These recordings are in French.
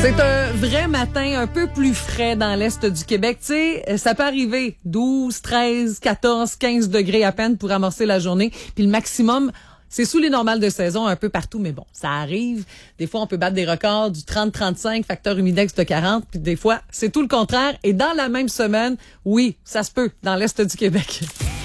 C'est un vrai matin un peu plus frais dans l'Est du Québec. Tu sais, ça peut arriver 12, 13, 14, 15 degrés à peine pour amorcer la journée. Puis le maximum, c'est sous les normales de saison un peu partout. Mais bon, ça arrive. Des fois, on peut battre des records du 30-35, facteur humidex de 40. Puis des fois, c'est tout le contraire. Et dans la même semaine, oui, ça se peut dans l'Est du Québec.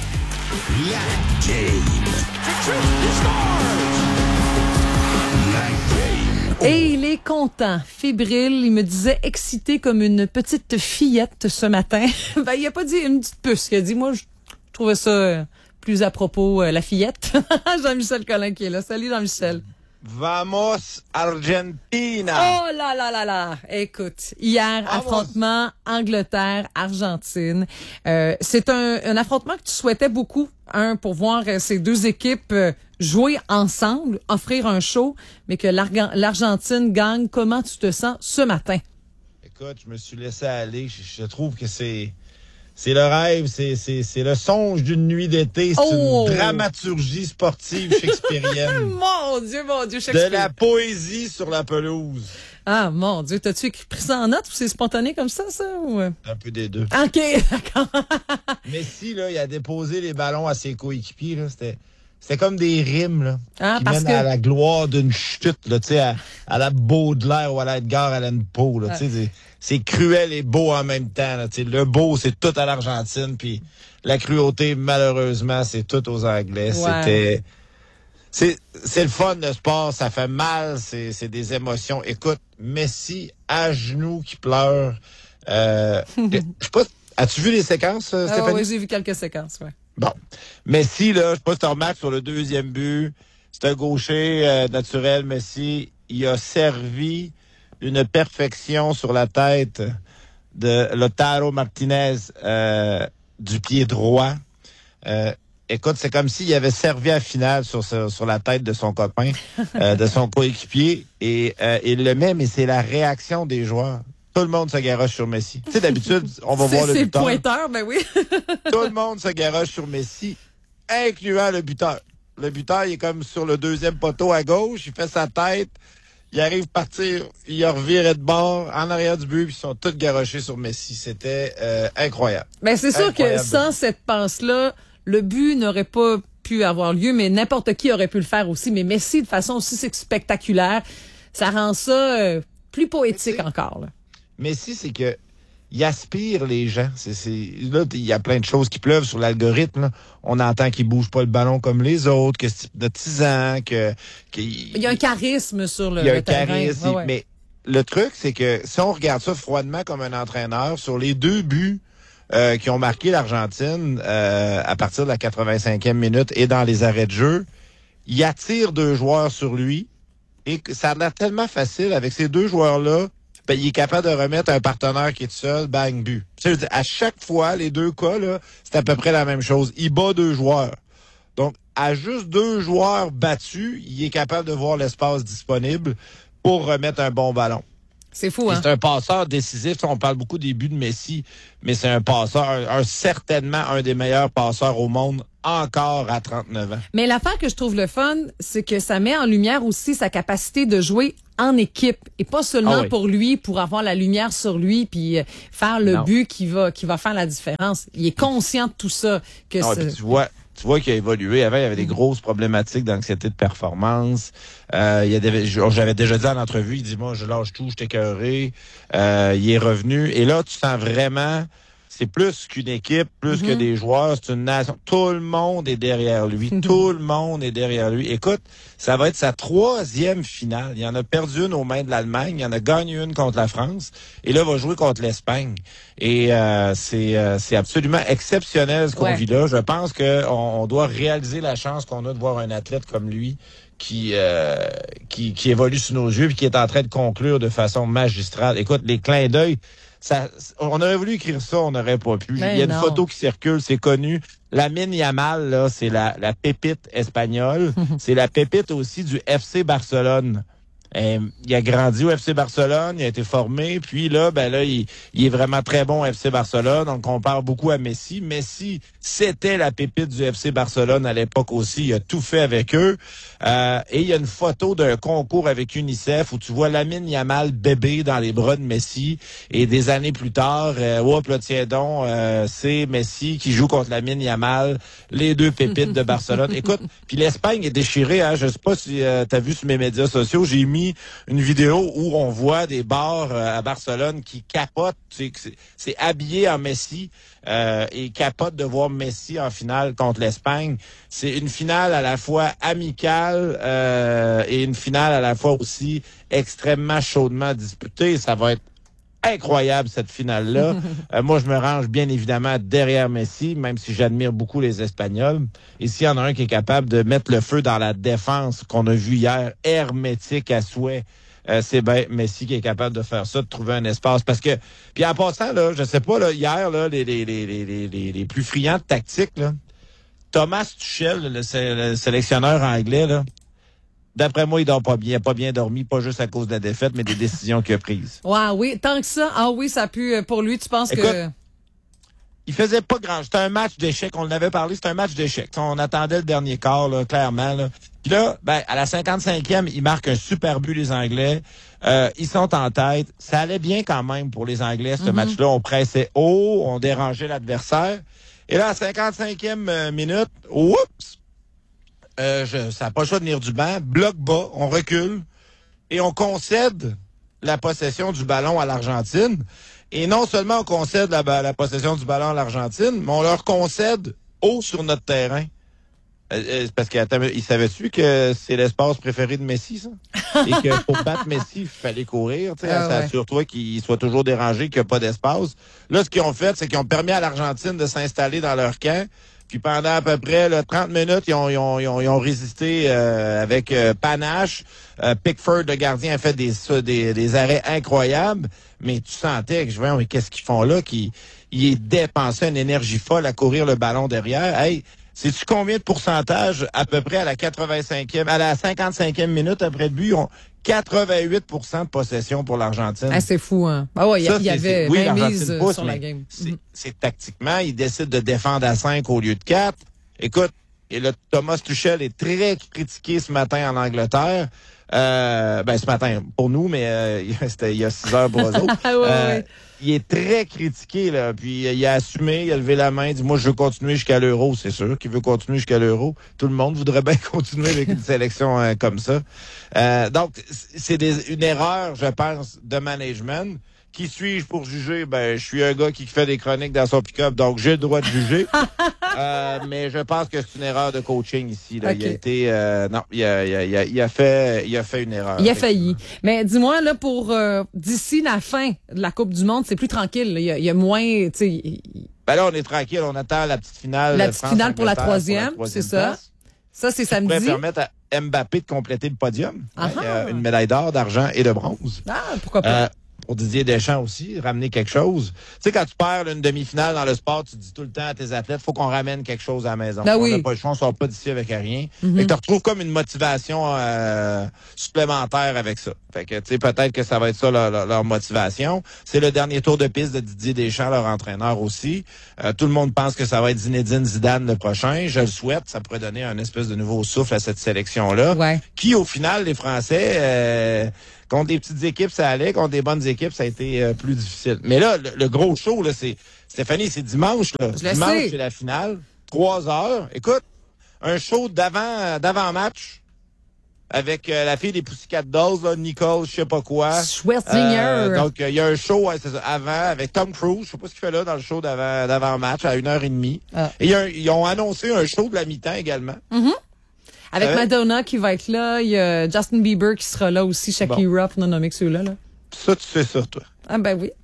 La game. Et il est content, fébrile. Il me disait excité comme une petite fillette ce matin. Ben, il a pas dit une petite puce. Il a dit, moi, je trouvais ça plus à propos, la fillette. Jean-Michel Collin qui est là. Salut, Jean-Michel. Vamos Argentina! Oh là là là là! Écoute, hier, affrontement Angleterre-Argentine. C'est un affrontement que tu souhaitais beaucoup, pour voir ces deux équipes jouer ensemble, offrir un show, mais que l'Argentine gagne. Comment tu te sens ce matin? Écoute, je me suis laissé aller. Je trouve que c'est le rêve, c'est le songe d'une nuit d'été. C'est une dramaturgie sportive shakespearienne. Mon Dieu, Shakespeare. De la poésie sur la pelouse. Ah, mon Dieu, t'as-tu pris ça en note ou c'est spontané comme ça, ou? Un peu des deux. OK, d'accord. Messi, là, il a déposé les ballons à ses coéquipiers, là. C'était comme des rimes, là. Ah, qui parce mènent à la gloire d'une chute, là, tu sais, à la Baudelaire ou à la Edgar Allan Poe, là, tu sais. C'est cruel et beau en même temps, là, tu sais. Le beau, c'est tout à l'Argentine, puis la cruauté, malheureusement, c'est tout aux Anglais. Ouais. C'est le fun, le sport, ça fait mal, c'est des émotions. Écoute, Messi, à genoux, qui pleure. Je sais pas, as-tu vu les séquences, Stéphanie? Oui, j'ai vu quelques séquences, ouais. Bon. Messi, là, je sais pas si tu remarques sur le deuxième but, c'est un gaucher naturel, Messi. Il a servi une perfection sur la tête de Lautaro Martinez du pied droit. Écoute, c'est comme s'il avait servi à finale sur la tête de son copain, de son coéquipier. Et il le met, mais c'est la réaction des joueurs. Tout le monde se garoche sur Messi. Tu sais, d'habitude, on va voir le buteur. C'est pointeur, ben oui. Tout le monde se garoche sur Messi, incluant le buteur. Le buteur, il est comme sur le deuxième poteau à gauche, il fait sa tête, il arrive à partir, il a reviré de bord, en arrière du but, puis ils sont tous garochés sur Messi. C'était incroyable. Ben c'est sûr que sans cette passe-là, le but n'aurait pas pu avoir lieu, mais n'importe qui aurait pu le faire aussi. Mais Messi, de façon aussi spectaculaire, ça rend ça plus poétique encore, là. Messi, c'est que il aspire les gens. Là, il y a plein de choses qui pleuvent sur l'algorithme, là. On entend qu'il bouge pas le ballon comme les autres, que c'est hypnotisant, il y a un charisme sur le terrain. Il y a un charisme, ouais. Mais le truc, c'est que si on regarde ça froidement comme un entraîneur, sur les deux buts qui ont marqué l'Argentine à partir de la 85e minute et dans les arrêts de jeu, il attire deux joueurs sur lui et ça a l'air tellement facile avec ces deux joueurs-là. Ben, il est capable de remettre un partenaire qui est seul, bang, but. Tu sais, à chaque fois, les deux cas, là, c'est à peu près la même chose. Il bat deux joueurs. Donc, à juste deux joueurs battus, il est capable de voir l'espace disponible pour remettre un bon ballon. C'est fou, hein? C'est un passeur décisif. On parle beaucoup des buts de Messi, mais c'est un passeur, certainement un des meilleurs passeurs au monde, encore à 39 ans. Mais l'affaire que je trouve le fun, c'est que ça met en lumière aussi sa capacité de jouer en équipe et pas seulement pour lui, pour avoir la lumière sur lui puis faire le but qui va faire la différence. Il est conscient de tout ça. Que tu vois qu'il a évolué. Avant, il y avait des grosses problématiques d'anxiété de performance. J'avais déjà dit en entrevue, il dit, moi, je lâche tout, je suis écœuré. Il est revenu. Et là, tu sens vraiment, c'est plus qu'une équipe, plus que des joueurs, c'est une nation. Tout le monde est derrière lui. Tout le monde est derrière lui. Écoute, ça va être sa 3e finale. Il en a perdu une aux mains de l'Allemagne. Il en a gagné une contre la France. Et là, il va jouer contre l'Espagne. Et c'est absolument exceptionnel ce qu'on vit là. Je pense qu'on doit réaliser la chance qu'on a de voir un athlète comme lui qui évolue sous nos yeux et qui est en train de conclure de façon magistrale. Écoute, les clins d'œil, on aurait voulu écrire ça, on n'aurait pas pu. Il y a une photo qui circule, c'est connu. Lamine Yamal, là, c'est la pépite espagnole. C'est la pépite aussi du FC Barcelone. Il a grandi au FC Barcelone, il a été formé, puis là, il est vraiment très bon au FC Barcelone. On compare beaucoup à Messi. Messi, c'était la pépite du FC Barcelone à l'époque aussi. Il a tout fait avec eux. Et il y a une photo d'un concours avec UNICEF où tu vois Lamine Yamal bébé dans les bras de Messi. Et des années plus tard, tiens donc, c'est Messi qui joue contre Lamine Yamal, les deux pépites de Barcelone. Écoute, puis l'Espagne est déchirée. Hein, je sais pas si t'as vu sur mes médias sociaux, j'ai mis une vidéo où on voit des bars à Barcelone qui capotent. C'est habillé en Messi et capotent de voir Messi en finale contre l'Espagne. C'est une finale à la fois amicale et une finale à la fois aussi extrêmement chaudement disputée. Ça va être incroyable, cette finale-là. Moi, je me range bien évidemment derrière Messi, même si j'admire beaucoup les Espagnols. Et s'il y en a un qui est capable de mettre le feu dans la défense qu'on a vu hier, hermétique à souhait, c'est bien Messi qui est capable de faire ça, de trouver un espace. Parce que, puis en passant, là, je sais pas, là, hier, là, les plus friands de tactique, là, Thomas Tuchel, le sélectionneur anglais, là, d'après moi, il dort pas bien. Il a pas bien dormi, pas juste à cause de la défaite, mais des décisions qu'il a prises. Ouais, oui, tant que ça. Ah oui, ça a pu, pour lui, tu penses. Écoute, que... Il faisait pas grand. C'était un match d'échecs. On en avait parlé, c'était un match d'échecs. On attendait le dernier quart, là, clairement. Là. Puis là, à la 55e, ils marquent un super but, les Anglais. Ils sont en tête. Ça allait bien quand même pour les Anglais, ce match-là. On pressait haut, on dérangeait l'adversaire. Et là, à la 55e minute, oups! Ça n'a pas le choix de venir du banc. Bloc bas, on recule et on concède la possession du ballon à l'Argentine. Et non seulement on concède la possession du ballon à l'Argentine, mais on leur concède haut sur notre terrain. Parce qu'ils savaient-tu que c'est l'espace préféré de Messi, ça? Et que pour battre Messi, il fallait courir. Assure-toi qu'il soit toujours dérangé, qu'il n'y a pas d'espace. Là, ce qu'ils ont fait, c'est qu'ils ont permis à l'Argentine de s'installer dans leur camp. Puis pendant à peu près 30 minutes, ils ont résisté avec panache. Pickford, le gardien, a fait des arrêts incroyables. Mais tu sentais que je vois, mais qu'est-ce qu'ils font là? Ils dépensaient une énergie folle à courir le ballon derrière. Hey, sais-tu combien de pourcentage à peu près à la 55e minute après le but? Ils ont 88 % de possession pour l'Argentine. Ah, c'est fou, hein? Ah ouais, il y avait oui, mise sur la game. C'est tactiquement, ils décident de défendre à 5 au lieu de 4. Écoute, et là, Thomas Tuchel est très critiqué ce matin en Angleterre. Ce matin, pour nous, mais c'était il y a 6 heures pour eux autres. ouais. Il est très critiqué, là. Puis il a assumé, il a levé la main, il dit moi je veux continuer jusqu'à l'Euro, c'est sûr qu'il veut continuer jusqu'à l'Euro. Tout le monde voudrait bien continuer avec une sélection comme ça. Donc c'est une erreur, je pense, de management. Qui suis-je pour juger? Je suis un gars qui fait des chroniques dans son pick-up, donc j'ai le droit de juger. Mais je pense que c'est une erreur de coaching ici. Là. Okay. Il a fait une erreur. Il a failli. Mais dis-moi, là, pour d'ici la fin de la Coupe du Monde, c'est plus tranquille. Il y a moins, tu sais. Là, on est tranquille. On attend la petite finale. La petite finale pour la troisième, c'est ça. Place. Ça, c'est samedi. Ça pourrait permettre à Mbappé de compléter le podium. Une médaille d'or, d'argent et de bronze. Ah, pourquoi pas? Pour Didier Deschamps aussi, ramener quelque chose. Tu sais, quand tu perds une demi-finale dans le sport, tu dis tout le temps à tes athlètes, faut qu'on ramène quelque chose à la maison. On n'a pas le choix, on sort pas d'ici avec rien. Fait que tu retrouves comme une motivation supplémentaire avec ça. Fait que, tu sais, peut-être que ça va être ça leur motivation. C'est le dernier tour de piste de Didier Deschamps, leur entraîneur aussi. Tout le monde pense que ça va être Zinedine Zidane le prochain. Je le souhaite. Ça pourrait donner un espèce de nouveau souffle à cette sélection-là. Ouais. Qui, au final, les Français... contre des petites équipes, ça allait. Contre des bonnes équipes, ça a été plus difficile. Mais là, le gros show, là, c'est... Stéphanie, c'est dimanche, là. Dimanche, c'est la finale. 3 heures. Écoute, un show d'avant-match avec la fille des Pussycat Dolls, là, Nicole, je sais pas quoi. Schwarzenegger. Donc, il y a un show avant avec Tom Cruise. Je sais pas ce qu'il fait là dans le show d'avant-match à 1h30. Ah. Et ils ont annoncé un show de la mi-temps également. Avec Madonna qui va être là, il y a Justin Bieber qui sera là aussi, Shakira, pour nommer que ceux-là. Là. Ça, tu fais ça, toi. Ah ben oui.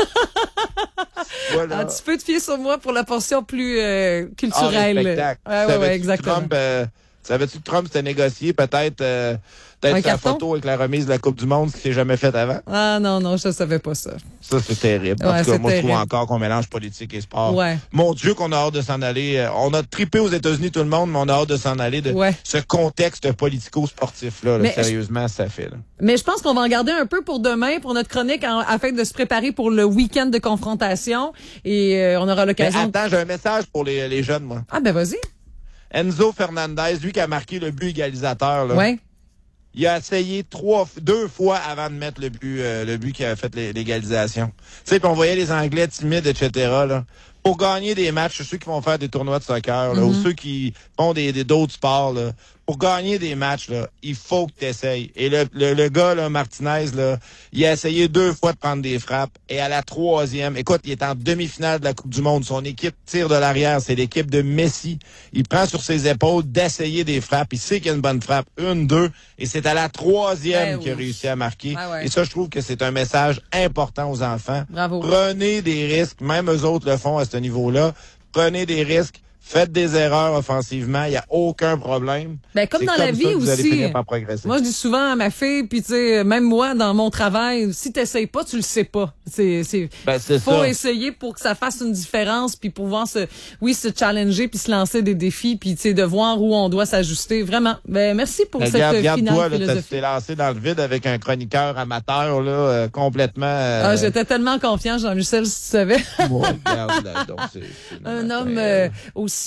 Voilà. Tu peux te fier sur moi pour la portion plus culturelle. Spectacle. Ouais, exactement. Savais-tu que Trump s'était négocié peut-être sa carton? photo avec la remise de la Coupe du Monde, ce qui s'est jamais fait avant? Ah non, je savais pas ça. Ça, c'est terrible. En tout cas, moi, je trouve encore qu'on mélange politique et sport. Ouais. Mon Dieu, qu'on a hâte de s'en aller. On a trippé aux États-Unis, tout le monde, mais on a hâte de s'en aller de ce contexte politico-sportif-là. Là, sérieusement, ça fait. Là. Mais je pense qu'on va en garder un peu pour demain, pour notre chronique, afin de se préparer pour le week-end de confrontation. Et on aura l'occasion... Mais attends, j'ai un message pour les jeunes, moi. Ah, ben vas-y. Enzo Fernandez, lui qui a marqué le but égalisateur, là. Ouais. Il a essayé 2 fois avant de mettre le but qui a fait l'égalisation. Tu sais, puis on voyait les Anglais timides, etc., là. Pour gagner des matchs, ceux qui vont faire des tournois de soccer, là, ou ceux qui font d'autres sports, là, pour gagner des matchs, là, il faut que tu essayes. Et le gars, là, Martinez, là, il a essayé 2 fois de prendre des frappes. Et à la 3e, écoute, il est en demi-finale de la Coupe du Monde. Son équipe tire de l'arrière. C'est l'équipe de Messi. Il prend sur ses épaules d'essayer des frappes. Il sait qu'il y a une bonne frappe. 1, 2. Et c'est à la 3e qu'il a réussi à marquer. Et ça, je trouve que c'est un message important aux enfants. Bravo. Prenez des risques. Même eux autres le font à ce niveau-là. Prenez des risques. Faites des erreurs offensivement, il n'y a aucun problème. Ben, comme dans la vie aussi. Vous allez finir par progresser. Moi, je dis souvent à ma fille, puis tu sais, même moi, dans mon travail, si t'essayes pas, tu le sais pas. Faut essayer pour que ça fasse une différence, puis pouvoir se challenger, puis se lancer des défis, puis tu sais, de voir où on doit s'ajuster. Vraiment. Ben, merci pour cette finale philosophie. Tu t'es lancé dans le vide avec un chroniqueur amateur, là, complètement... j'étais tellement confiant, Jean-Michel, si tu savais. Regarde, là, donc, c'est un homme aussi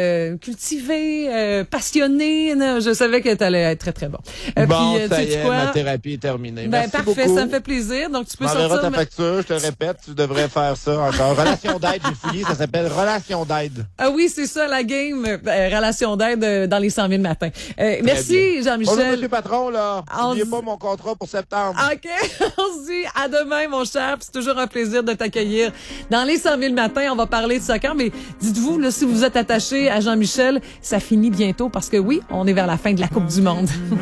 cultivé, passionné. Non, je savais que tu allais être très, très bon. Bon, puis, ça y est, ma thérapie est terminée. Ben, merci parfait, beaucoup. ça me fait plaisir. Donc, tu peux sortir ta sortir... facture, je te répète, tu devrais faire ça encore. Relation d'aide, j'ai fouillé, ça s'appelle Relation d'aide. Ah oui, c'est ça, la game. Relation d'aide dans les 100 000 matins. Merci, Jean-Michel. Bonjour, monsieur patron, là. N'oubliez pas mon contrat pour septembre. OK. On se dit à demain, mon cher. C'est toujours un plaisir de t'accueillir dans les 100 000 matins. On va parler de soccer, mais dites-vous, là, si vous êtes attaché à Jean-Michel, ça finit bientôt parce que oui, on est vers la fin de la Coupe du Monde.